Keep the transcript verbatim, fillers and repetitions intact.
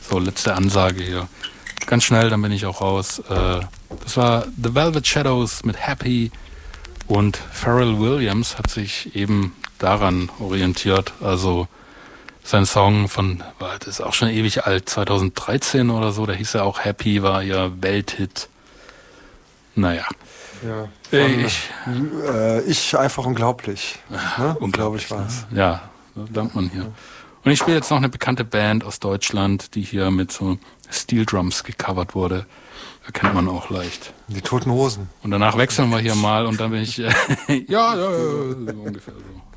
So, letzte Ansage hier. Ganz schnell, dann bin ich auch raus. Äh, das war The Velvet Shadows mit Happy und Pharrell Williams hat sich eben daran orientiert. Also sein Song von, das ist auch schon ewig alt, zwanzig dreizehn oder so, der hieß ja auch Happy, war ja Welthit. Naja. Ja, von, ich, äh, ich einfach unglaublich. Ne? Unglaublich war es. Ja, so lernt man hier. Und ich spiele jetzt noch eine bekannte Band aus Deutschland, die hier mit so Steel Drums gecovert wurde. Erkennt man auch leicht. Die Toten Hosen. Und danach wechseln wir hier mal und dann bin ich, ja, ja, ja, so ungefähr so.